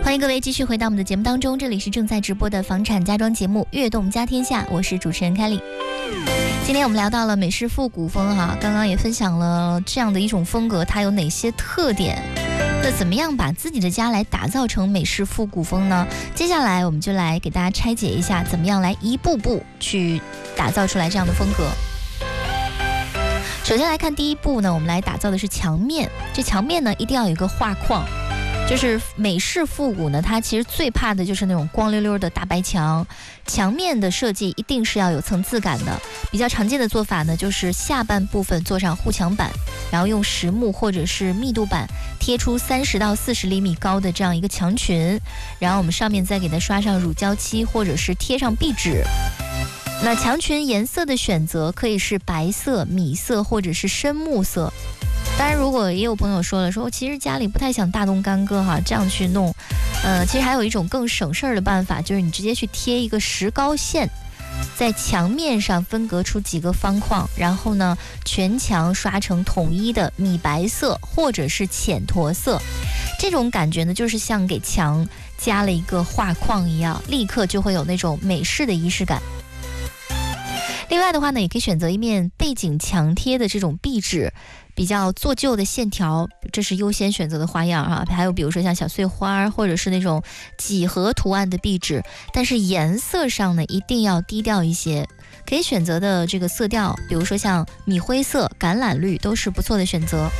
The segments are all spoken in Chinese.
欢迎各位继续回到我们的节目当中，这里是正在直播的房产家装节目《悦动家天下》，我是主持人凯莉。今天我们聊到了美式复古风哈，刚刚也分享了这样的一种风格，它有哪些特点？那怎么样把自己的家来打造成美式复古风呢？接下来我们就来给大家拆解一下，怎么样来一步步去打造出来这样的风格。首先来看第一步呢，我们来打造的是墙面。这墙面呢，一定要有一个画框。就是美式复古呢，它其实最怕的就是那种光溜溜的大白墙。墙面的设计一定是要有层次感的。比较常见的做法呢，就是下半部分做上护墙板，然后用实木或者是密度板贴出30到40厘米高的这样一个墙裙，然后我们上面再给它刷上乳胶漆或者是贴上壁纸。那墙裙颜色的选择可以是白色、米色或者是深木色。当然，如果也有朋友说了，说其实家里不太想大动干戈哈，这样去弄，其实还有一种更省事儿的办法，就是你直接去贴一个石膏线，在墙面上分隔出几个方框，然后呢，全墙刷成统一的米白色或者是浅驼色，这种感觉呢，就是像给墙加了一个画框一样，立刻就会有那种美式的仪式感。另外的话呢，也可以选择一面背景墙贴的这种壁纸，比较做旧的线条，这是优先选择的花样啊。还有比如说像小碎花或者是那种几何图案的壁纸，但是颜色上呢一定要低调一些。可以选择的这个色调，比如说像米灰色、橄榄绿都是不错的选择。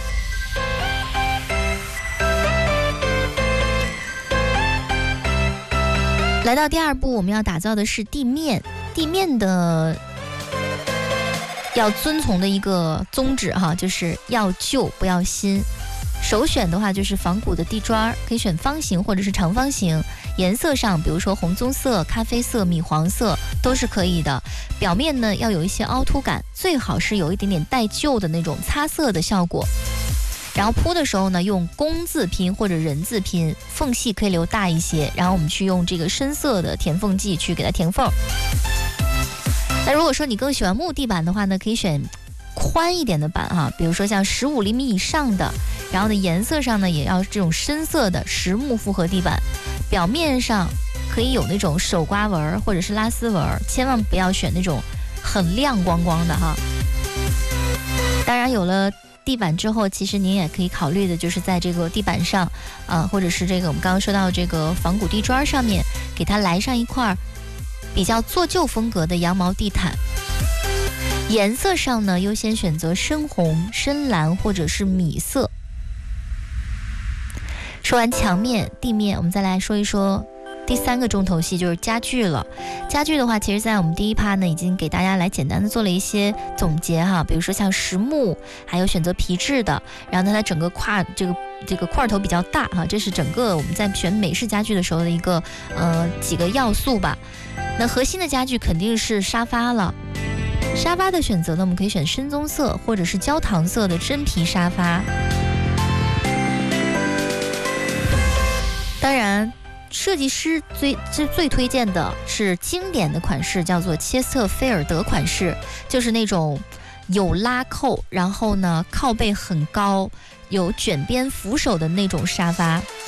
来到第二步，我们要打造的是地面。地面的要遵从的一个宗旨哈，就是要旧不要新。首选的话就是仿古的地砖，可以选方形或者是长方形。颜色上，比如说红棕色、咖啡色、米黄色都是可以的。表面呢要有一些凹凸感，最好是有一点点带旧的那种擦色的效果。然后铺的时候呢，用工字拼或者人字拼，缝隙可以留大一些。然后我们去用这个深色的填缝剂去给它填缝。那如果说你更喜欢木地板的话呢，可以选宽一点的板哈，比如说像15厘米以上的，然后呢颜色上呢也要这种深色的实木复合地板，表面上可以有那种手刮纹或者是拉丝纹，千万不要选那种很亮光光的哈。当然有了地板之后，其实您也可以考虑的就是在这个地板上或者是这个我们刚刚说到这个仿古地砖上面，给它来上一块比较做旧风格的羊毛地毯。颜色上呢，优先选择深红、深蓝或者是米色。说完墙面、地面，我们再来说一说第三个重头戏，就是家具了。家具的话，其实在我们第一趴呢，已经给大家来简单的做了一些总结哈，比如说像实木，还有选择皮质的，然后呢，它整个这个块头比较大哈，这是整个我们在选美式家具的时候的一个几个要素吧。那核心的家具肯定是沙发了。沙发的选择呢，我们可以选深棕色或者是焦糖色的真皮沙发。当然，设计师最推荐的是经典的款式，叫做切斯特菲尔德款式，就是那种有拉扣，然后呢靠背很高，有卷边扶手的那种沙发。